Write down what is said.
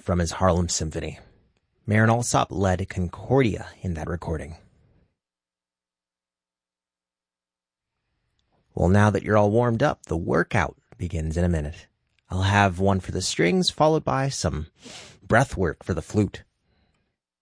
from his Harlem Symphony. Marin Alsop led Concordia in that recording. Well, now that you're all warmed up, the workout begins in a minute. I'll have one for the strings, followed by some breath work for the flute.